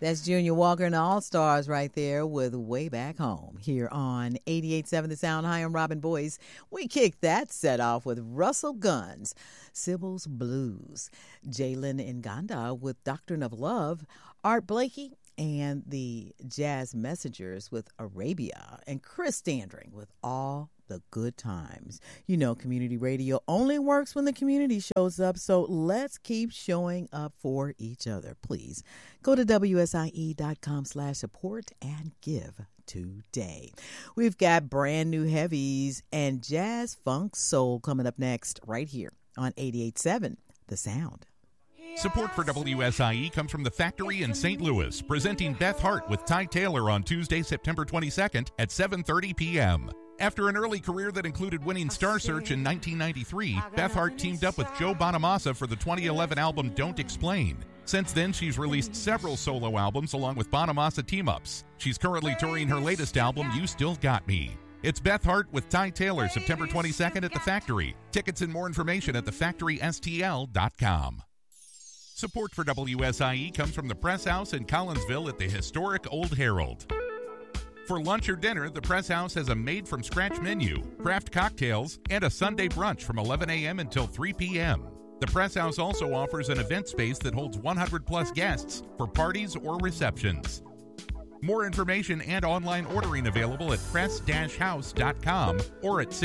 That's Junior Walker and the All-Stars right there with Way Back Home here on 88.7 The Sound. Hi, I'm Robin Boyce. We kicked that set off with Russell Gunn's Sybil's Blues, Jalen Nganda with Doctrine of Love, Art Blakey and the Jazz Messengers with Arabia, and Chris Standring with All the Good Times. You know, community radio only works when the community shows up, so let's keep showing up for each other. Please go to WSIE.com/support and give today. We've got brand new heavies and jazz, funk, soul coming up next right here on 88.7 The Sound. Support for WSIE comes from The Factory in St. Louis, presenting Beth Hart with Ty Taylor on Tuesday, September 22nd at 7:30 p.m. After an early career that included winning Star Search in 1993, Beth Hart teamed up with Joe Bonamassa for the 2011 album Don't Explain. Since then, she's released several solo albums along with Bonamassa team-ups. She's currently touring her latest album, You Still Got Me. It's Beth Hart with Ty Taylor, September 22nd at The Factory. Tickets and more information at thefactorystl.com. Support for WSIE comes from the Press House in Collinsville at the historic Old Herald. For lunch or dinner, the Press House has a made-from-scratch menu, craft cocktails, and a Sunday brunch from 11 a.m. until 3 p.m. The Press House also offers an event space that holds 100-plus guests for parties or receptions. More information and online ordering available at press-house.com or at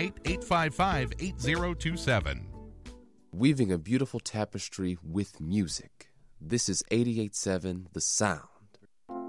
618-855-8027. Weaving a beautiful tapestry with music. This is 88.7 The Sound.